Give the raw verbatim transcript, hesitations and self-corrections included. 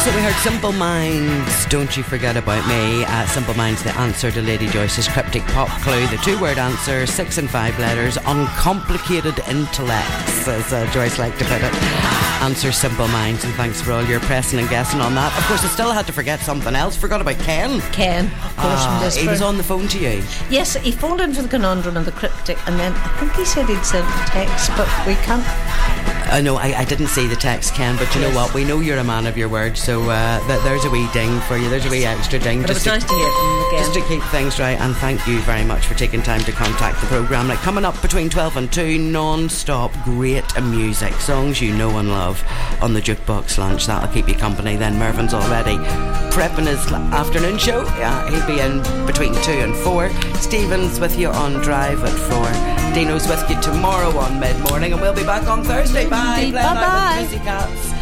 So we heard Simple Minds, Don't You Forget About Me. uh, Simple Minds, the answer to Lady Joyce's cryptic pop clue. The two-word answer, six and five letters, uncomplicated intellects, as uh, Joyce liked to put it. Answer Simple Minds, and thanks for all your pressing and guessing on that. Of course, I still had to forget something else. Forgot about Ken. Ken, of course, Ah, from he was on the phone to you. Yes, he phoned in for the conundrum and the cryptic, and then I think he said he'd send a text, but we can't. I know, I, I didn't see the text, Ken, but you Yes. know what? We know you're a man of your word, so uh, th- there's a wee ding for you. There's a wee extra ding. But it was to, nice to hear from him again. Just to keep things right, and thank you very much for taking time to contact the programme. Like, coming up between twelve and two, non-stop great music, songs you know and love on the Jukebox Lunch. That'll keep you company. Then Mervyn's already prepping his afternoon show. Yeah, he'll be in between two and four. Stephen's with you on Drive at four. Dino's with you tomorrow on mid-morning, and we'll be back on Thursday. Bye. Bye-bye. Pussycats.